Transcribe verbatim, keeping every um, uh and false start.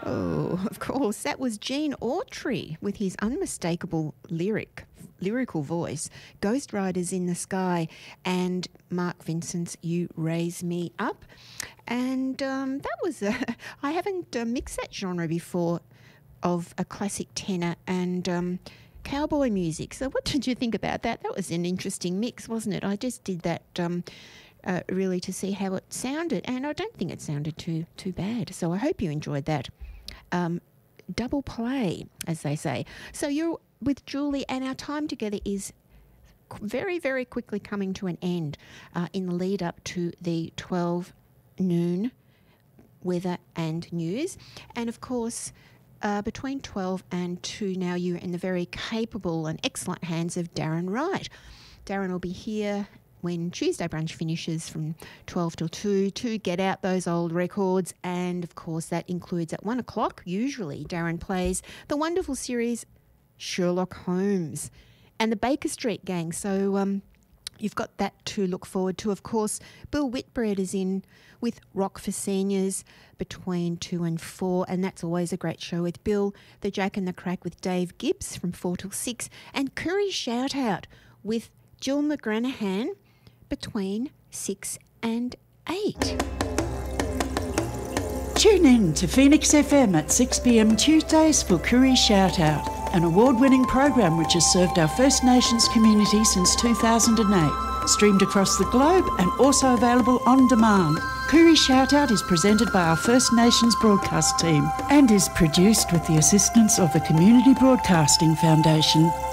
Oh, of course. That was Gene Autry with his unmistakable lyric, lyrical voice, Ghost Riders in the Sky, and Mark Vincent's You Raise Me Up. And um, that was, a, I haven't uh, mixed that genre before of a classic tenor and um, cowboy music. So what did you think about that? That was an interesting mix, wasn't it? I just did that um, uh, really to see how it sounded, and I don't think it sounded too too bad. So I hope you enjoyed that. Um, double play, as they say. So you're with Julie, and our time together is very, very quickly coming to an end uh, in the lead up to the twelve noon weather and news. And of course, uh, between twelve and two now, you're in the very capable and excellent hands of Darren Wright. Darren will be here when Tuesday Brunch finishes from twelve till two to get out those old records. And of course, that includes at one o'clock, usually, Darren plays the wonderful series Sherlock Holmes and the Baker Street Gang. So um, you've got that to look forward to. Of course, Bill Whitbread is in with Rock for Seniors between two and four, and that's always a great show with Bill. The Jack and the Crack with Dave Gibbs from four till six, and Curry Shout Out with Jill McGranahan between six and eight. Tune in to Phoenix F M at six p m Tuesdays for Curry Shout Out, an award-winning program which has served our First Nations community since two thousand eight. Streamed across the globe and also available on demand. Curry Shout Out is presented by our First Nations broadcast team and is produced with the assistance of the Community Broadcasting Foundation.